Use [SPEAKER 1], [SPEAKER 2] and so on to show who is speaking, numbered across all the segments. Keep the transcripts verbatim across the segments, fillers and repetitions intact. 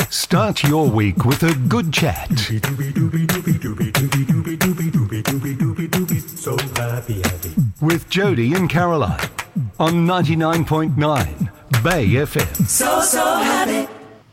[SPEAKER 1] Start your week with a good chat.
[SPEAKER 2] So happy, happy.
[SPEAKER 1] With Jody and Caroline on ninety-nine point nine Bay F M.
[SPEAKER 2] So, so happy.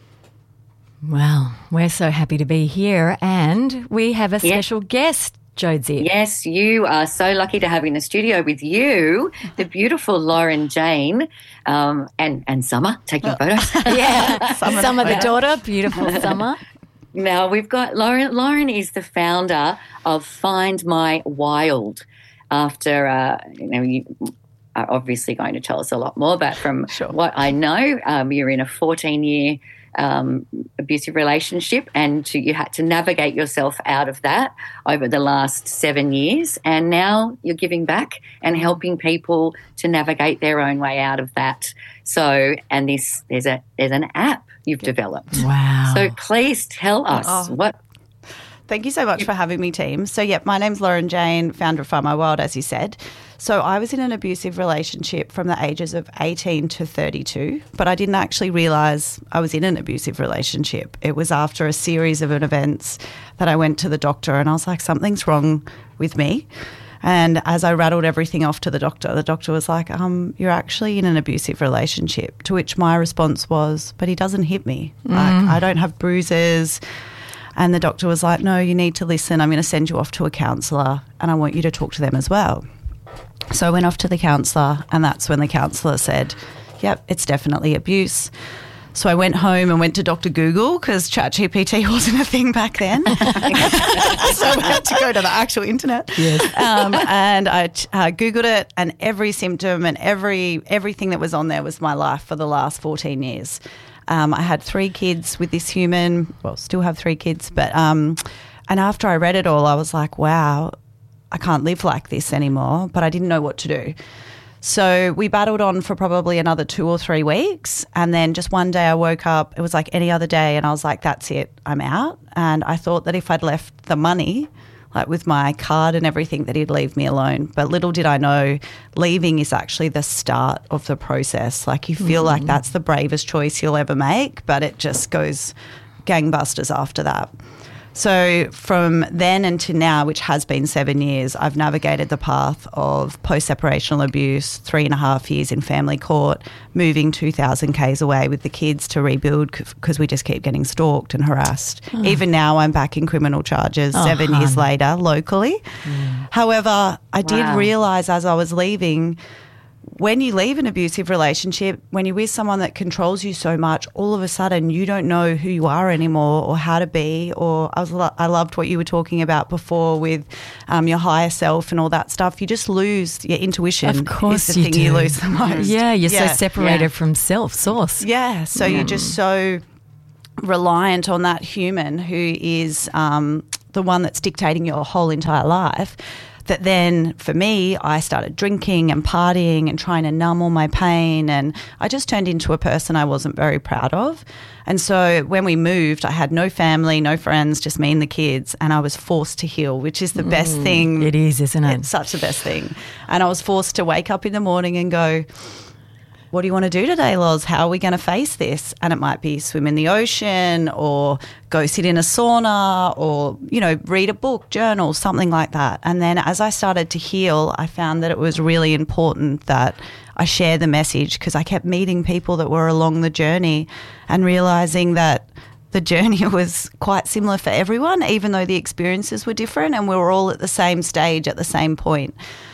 [SPEAKER 3] Well, we're so happy to be here, and we have a special yeah. guest, Josie.
[SPEAKER 4] Yes, you are so lucky to have in the studio with you the beautiful Lauren Jane um, and, and Summer taking photos.
[SPEAKER 3] Yeah, Summer, Summer the daughter, beautiful Summer.
[SPEAKER 4] Now, we've got Lauren. Lauren is the founder of Find My Wild. After, uh, you know, you are obviously going to tell us a lot more, but from
[SPEAKER 3] sure.
[SPEAKER 4] what I know, um, you're in a fourteen-year um, abusive relationship, and to, you had to navigate yourself out of that over the last seven years, and now you're giving back and helping people to navigate their own way out of that. So, and this there's a there's an app you've developed.
[SPEAKER 3] Wow!
[SPEAKER 4] So please tell us
[SPEAKER 5] oh.
[SPEAKER 4] what.
[SPEAKER 5] Thank you so much for having me, team. So, yeah, my name's Lauren Jane, founder of Find My Wild, as you said. So I was in an abusive relationship from the ages of eighteen to thirty-two, but I didn't actually realise I was in an abusive relationship. It was after a series of events that I went to the doctor and I was like, something's wrong with me. And as I rattled everything off to the doctor, the doctor was like, um, you're actually in an abusive relationship, to which my response was, but he doesn't hit me. Mm. Like, I don't have bruises. And the doctor was like, no, you need to listen. I'm going to send you off to a counsellor and I want you to talk to them as well. So I went off to the counsellor, and that's when the counsellor said, yep, it's definitely abuse. So I went home and went to Doctor Google because ChatGPT wasn't a thing back then. So I had to go to the actual internet.
[SPEAKER 3] Yes.
[SPEAKER 5] Um, and I uh, Googled it, and every symptom and every everything that was on there was my life for the last fourteen years. Um, I had three kids with this human, well, still have three kids, but um, and after I read it all, I was like, wow, I can't live like this anymore, but I didn't know what to do. So we battled on for probably another two or three weeks, and then just one day I woke up, it was like any other day, and I was like, that's it, I'm out. And I thought that if I'd left the money, like with my card and everything, that he'd leave me alone. But little did I know, leaving is actually the start of the process. Like you feel mm. like that's the bravest choice you'll ever make, but it just goes gangbusters after that. So from then until now, which has been seven years, I've navigated the path of post-separational abuse, three and a half years in family court, moving two thousand kays away with the kids to rebuild because we just keep getting stalked and harassed. Oh. Even now I'm back in criminal charges oh, seven hun. years later locally. Mm. However, I wow. did realise as I was leaving, when you leave an abusive relationship, when you're with someone that controls you so much, all of a sudden you don't know who you are anymore or how to be. Or I was, I loved what you were talking about before with um, your higher self and all that stuff. You just lose your intuition.
[SPEAKER 3] Of course,
[SPEAKER 5] is the
[SPEAKER 3] you
[SPEAKER 5] thing
[SPEAKER 3] do.
[SPEAKER 5] you lose the most.
[SPEAKER 3] Yeah, you're
[SPEAKER 5] yeah.
[SPEAKER 3] so separated
[SPEAKER 4] yeah.
[SPEAKER 3] from self source.
[SPEAKER 5] Yeah, so
[SPEAKER 3] mm.
[SPEAKER 5] you're just so reliant on that human who is um, the one that's dictating your whole entire life. That then for me, I started drinking and partying and trying to numb all my pain, and I just turned into a person I wasn't very proud of. And so when we moved, I had no family, no friends, just me and the kids, and I was forced to heal, which is the mm, best thing.
[SPEAKER 3] It is, isn't it?
[SPEAKER 5] It's such the best thing. And I was forced to wake up in the morning and go, what do you want to do today, Loz? How are we going to face this? And it might be swim in the ocean or go sit in a sauna or, you know, read a book, journal, something like that. And then as I started to heal, I found that it was really important that I share the message because I kept meeting people that were along the journey and realising that the journey was quite similar for everyone, even though the experiences were different, and we were all at the same stage at the same point.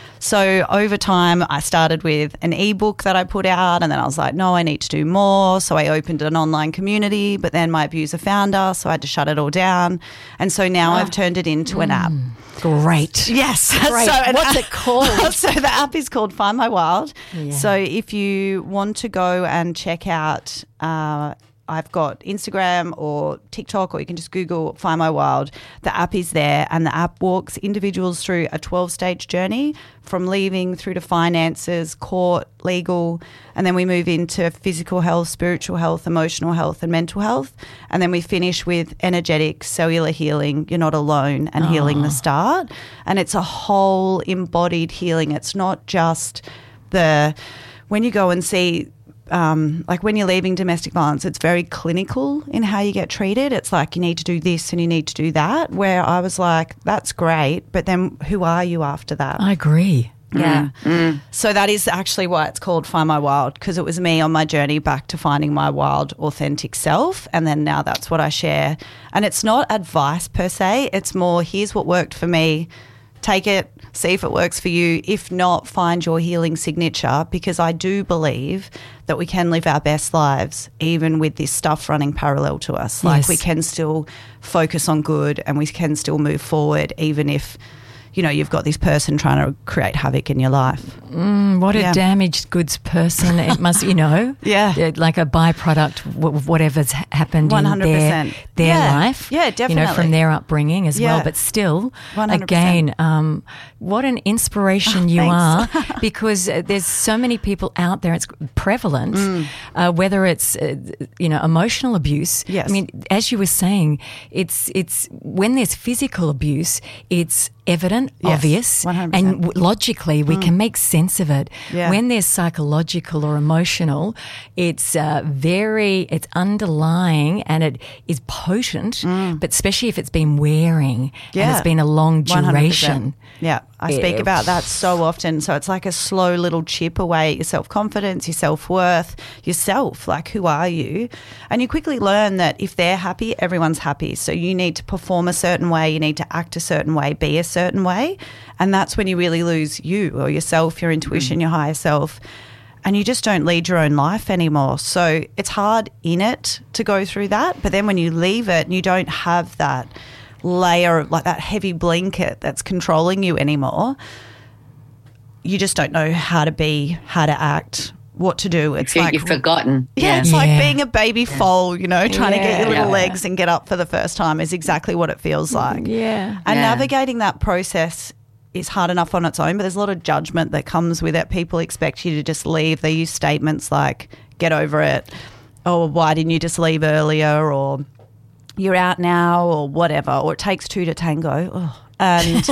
[SPEAKER 5] So over time, I started with an ebook that I put out, and then I was like, no, I need to do more. So I opened an online community, but then my abuser found us, so I had to shut it all down. And so now oh. I've turned it into mm. an app.
[SPEAKER 3] Great.
[SPEAKER 5] Yes.
[SPEAKER 3] Great.
[SPEAKER 5] So
[SPEAKER 3] What's
[SPEAKER 5] app,
[SPEAKER 3] it called?
[SPEAKER 5] So the app is called Find My Wild.
[SPEAKER 3] Yeah.
[SPEAKER 5] So if you want to go and check out uh, I've got Instagram or TikTok, or you can just Google Find My Wild. The app is there, and the app walks individuals through a twelve-stage journey from leaving through to finances, court, legal, and then we move into physical health, spiritual health, emotional health and mental health, and then we finish with energetic, cellular healing. You're not alone, and oh. healing the start. And it's a whole embodied healing. It's not just the – when you go and see – um, like when you're leaving domestic violence, it's very clinical in how you get treated. It's like you need to do this and you need to do that, where I was like, that's great, but then who are you after that?
[SPEAKER 3] I agree.
[SPEAKER 5] Yeah. Mm. So that is actually why it's called Find My Wild, because it was me on my journey back to finding my wild, authentic self. And then now that's what I share. And it's not advice per se. It's more, here's what worked for me. Take it, see if it works for you. If not, find your healing signature, because I do believe that we can live our best lives even with this stuff running parallel to us. Like
[SPEAKER 3] Yes.
[SPEAKER 5] we can still focus on good and we can still move forward even if, you know, you've got this person trying to create havoc in your life.
[SPEAKER 3] Mm, what a
[SPEAKER 5] Yeah.
[SPEAKER 3] damaged goods person it must, you know.
[SPEAKER 5] Yeah.
[SPEAKER 3] uh, Like a byproduct of whatever's ha- happened
[SPEAKER 5] one hundred
[SPEAKER 3] in their,
[SPEAKER 5] percent.
[SPEAKER 3] their
[SPEAKER 5] Yeah.
[SPEAKER 3] life.
[SPEAKER 5] Yeah,
[SPEAKER 3] You know,
[SPEAKER 5] definitely.
[SPEAKER 3] from their upbringing as well.
[SPEAKER 5] Yeah.
[SPEAKER 3] But still,
[SPEAKER 5] one hundred percent.
[SPEAKER 3] again, um, what an inspiration
[SPEAKER 5] Oh,
[SPEAKER 3] you are,
[SPEAKER 5] thanks.
[SPEAKER 3] because uh, there's so many people out there, it's prevalent,
[SPEAKER 5] Mm.
[SPEAKER 3] uh, whether it's, uh, you know, emotional abuse.
[SPEAKER 5] Yes.
[SPEAKER 3] I mean, as you were saying, it's, it's when there's physical abuse, it's evident,
[SPEAKER 5] Yes,
[SPEAKER 3] obvious,
[SPEAKER 5] one hundred percent.
[SPEAKER 3] and w- logically we can make sense of it.
[SPEAKER 5] Yeah.
[SPEAKER 3] When there's psychological or emotional, it's uh, very, it's underlying and it is potent, but especially if it's been wearing and
[SPEAKER 5] Yeah.
[SPEAKER 3] it's been a long
[SPEAKER 5] one hundred percent.
[SPEAKER 3] duration.
[SPEAKER 5] Yeah, I speak
[SPEAKER 3] Yeah.
[SPEAKER 5] about that so often. So it's like a slow little chip away at your self-confidence, your self-worth, yourself. Like, who are you? And you quickly learn that if they're happy, everyone's happy. So you need to perform a certain way, you need to act a certain way, be a certain way. And that's when you really lose you or yourself, your intuition, your higher self. And you just don't lead your own life anymore. So it's hard in it to go through that. But then when you leave it and you don't have that layer, like that heavy blanket that's controlling you anymore, you just don't know how to be, how to act, what to do. It's
[SPEAKER 4] You-
[SPEAKER 5] like
[SPEAKER 4] You've forgotten.
[SPEAKER 5] yeah, it's
[SPEAKER 3] Yeah.
[SPEAKER 5] like being a baby foal, you know, trying to get your little
[SPEAKER 4] Yeah.
[SPEAKER 5] legs and get up for the first time is exactly what it feels like.
[SPEAKER 3] Yeah.
[SPEAKER 5] And
[SPEAKER 4] Yeah.
[SPEAKER 5] navigating that process is hard enough on its own, but there's a lot of judgment that comes with it. People expect you to just leave. They use statements like, get over it, or why didn't you just leave earlier, or you're out now, or whatever, or it takes two to tango. Ugh. And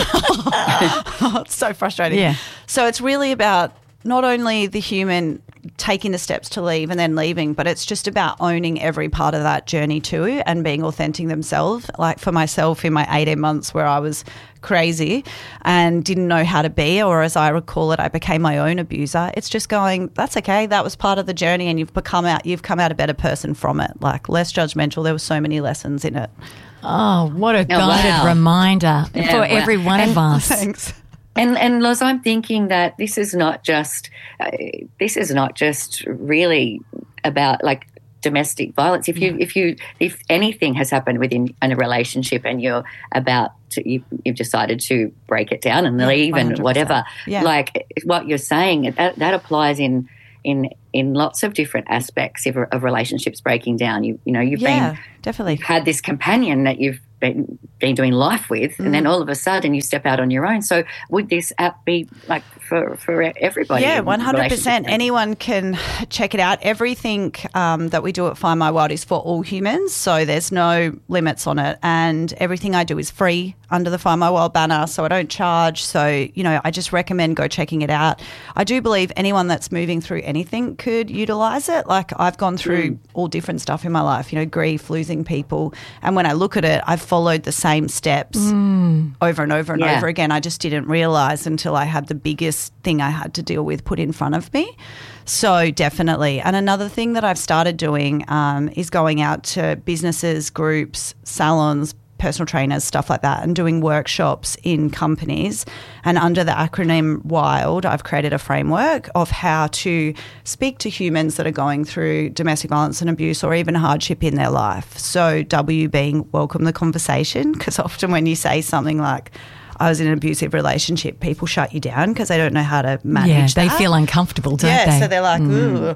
[SPEAKER 5] it's so frustrating.
[SPEAKER 3] Yeah.
[SPEAKER 5] So it's really about not only the human taking the steps to leave and then leaving, but it's just about owning every part of that journey too and being authentic themselves. Like for myself in my eighteen months where I was crazy and didn't know how to be, or as I recall it, I became my own abuser. It's just going, that's okay. That was part of the journey and you've become out, you've come out a better person from it. Like less judgmental. There were so many lessons in it.
[SPEAKER 3] Oh, what a
[SPEAKER 4] Oh,
[SPEAKER 3] guided
[SPEAKER 4] wow.
[SPEAKER 3] reminder
[SPEAKER 4] Yeah,
[SPEAKER 3] for
[SPEAKER 4] wow.
[SPEAKER 3] every one of us.
[SPEAKER 5] Thanks.
[SPEAKER 4] And and Loz, I'm thinking that this is not just uh, this is not just really about like domestic violence. If you if you if anything has happened within in a relationship and you're about to, you, you've decided to break it down and leave
[SPEAKER 5] one
[SPEAKER 4] and
[SPEAKER 5] hundred percent.
[SPEAKER 4] whatever,
[SPEAKER 5] Yeah.
[SPEAKER 4] like what you're saying that, that applies in in in lots of different aspects of, of relationships breaking down. You you know you've
[SPEAKER 5] Yeah,
[SPEAKER 4] been
[SPEAKER 5] definitely.
[SPEAKER 4] had this companion that you've been, been doing life with, and
[SPEAKER 5] Mm.
[SPEAKER 4] then all of a sudden you step out on your own. So would this app be like for, for everybody?
[SPEAKER 5] Yeah,
[SPEAKER 4] in
[SPEAKER 5] one hundred percent.
[SPEAKER 4] relationships?
[SPEAKER 5] Anyone can check it out. Everything um, that we do at Find My Wild is for all humans, so there's no limits on it. And everything I do is free under the Find My Wild banner, so I don't charge. So, you know, I just recommend go checking it out. I do believe anyone that's moving through anything could utilise it. Like I've gone through
[SPEAKER 4] Mm.
[SPEAKER 5] all different stuff in my life, you know, grief, losing people. And when I look at it, I've followed the same steps over and over and
[SPEAKER 4] Yeah.
[SPEAKER 5] over again. I just didn't realise until I had the biggest thing I had to deal with put in front of me. So definitely. And another thing that I've started doing um, is going out to businesses, groups, salons, personal trainers, stuff like that, and doing workshops in companies. And under the acronym WILD, I've created a framework of how to speak to humans that are going through domestic violence and abuse or even hardship in their life. So W being welcome the conversation, because often when you say something like, I was in an abusive relationship, people shut you down because they don't know how to manage
[SPEAKER 3] Yeah,
[SPEAKER 5] that.
[SPEAKER 3] they feel uncomfortable, don't
[SPEAKER 5] yeah,
[SPEAKER 3] they?
[SPEAKER 5] so they're like,
[SPEAKER 3] Mm.
[SPEAKER 5] ooh.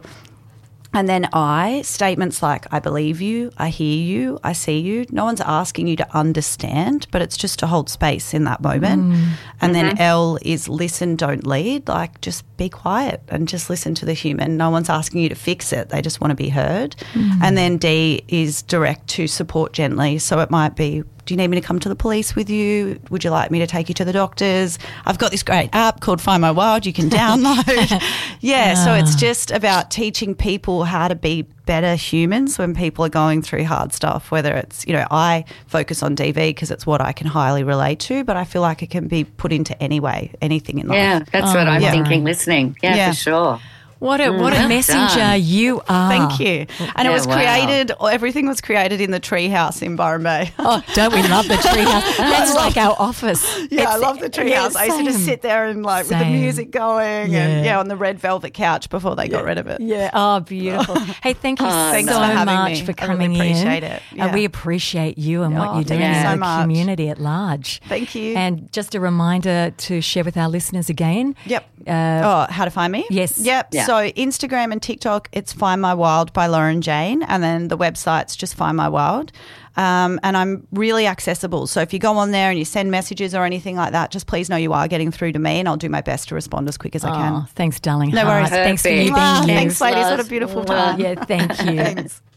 [SPEAKER 5] And then I, statements like, I believe you, I hear you, I see you. No one's asking you to understand, but it's just to hold space in that moment.
[SPEAKER 3] Mm.
[SPEAKER 5] And then L is listen, don't lead. Like, just be quiet and just listen to the human. No one's asking you to fix it. They just want to be heard.
[SPEAKER 3] Mm.
[SPEAKER 5] And then D is direct to support gently. So it might be do you need me to come to the police with you? Would you like me to take you to the doctors? I've got this great app called Find My Wild you can download. yeah, so it's just about teaching people how to be better humans when people are going through hard stuff, whether it's, you know, I focus on D V because it's what I can highly relate to, but I feel like it can be put into any way, anything in life.
[SPEAKER 4] Yeah, that's
[SPEAKER 3] Oh,
[SPEAKER 4] what I'm
[SPEAKER 3] yeah.
[SPEAKER 4] thinking, listening. Yeah,
[SPEAKER 5] Yeah.
[SPEAKER 4] for sure.
[SPEAKER 3] What a what a
[SPEAKER 4] well
[SPEAKER 3] messenger
[SPEAKER 4] done.
[SPEAKER 3] you are.
[SPEAKER 5] Thank you. And it
[SPEAKER 4] Yeah,
[SPEAKER 5] was
[SPEAKER 4] wow.
[SPEAKER 5] created, everything was created in the treehouse in Byron Bay.
[SPEAKER 3] Oh, don't we love the treehouse? That's like our office.
[SPEAKER 5] Yeah, I
[SPEAKER 3] It's-
[SPEAKER 5] love the treehouse.
[SPEAKER 3] yeah,
[SPEAKER 5] I used to just
[SPEAKER 3] same.
[SPEAKER 5] sit there and like with the
[SPEAKER 3] Same.
[SPEAKER 5] music going
[SPEAKER 3] Yeah.
[SPEAKER 5] and yeah, on the red velvet couch before they got rid of it.
[SPEAKER 3] Yeah. Oh, beautiful. Hey, thank you
[SPEAKER 4] Oh,
[SPEAKER 3] so
[SPEAKER 5] thanks for having
[SPEAKER 3] much
[SPEAKER 5] me.
[SPEAKER 3] for
[SPEAKER 5] I really
[SPEAKER 3] coming
[SPEAKER 5] appreciate
[SPEAKER 3] in.
[SPEAKER 5] it.
[SPEAKER 3] And
[SPEAKER 5] Yeah.
[SPEAKER 3] we appreciate you and what
[SPEAKER 5] Oh,
[SPEAKER 3] you're doing
[SPEAKER 4] thank you
[SPEAKER 3] in
[SPEAKER 4] so
[SPEAKER 3] the
[SPEAKER 5] much.
[SPEAKER 3] community at large.
[SPEAKER 5] Thank you.
[SPEAKER 3] And just a reminder to share with our listeners again.
[SPEAKER 5] Yep.
[SPEAKER 3] Uh,
[SPEAKER 5] oh, how to find me?
[SPEAKER 3] yes.
[SPEAKER 5] Yep.
[SPEAKER 4] Yeah.
[SPEAKER 5] So Instagram and TikTok, it's Find My Wild by Lauren Jane, and then the website's just Find My Wild. Um, and I'm really accessible. So if you go on there and you send messages or anything like that, just please know you are getting through to me, and I'll do my best to respond as quick as I
[SPEAKER 3] Oh,
[SPEAKER 5] can.
[SPEAKER 3] thanks, darling.
[SPEAKER 5] No
[SPEAKER 3] heart.
[SPEAKER 5] worries.
[SPEAKER 3] Thanks for you
[SPEAKER 4] Perfect.
[SPEAKER 3] being
[SPEAKER 5] Ah,
[SPEAKER 3] you.
[SPEAKER 5] thanks, ladies. What a
[SPEAKER 4] Loves.
[SPEAKER 5] beautiful
[SPEAKER 4] Mwah.
[SPEAKER 5] time.
[SPEAKER 3] Yeah, thank you.
[SPEAKER 5] Thanks.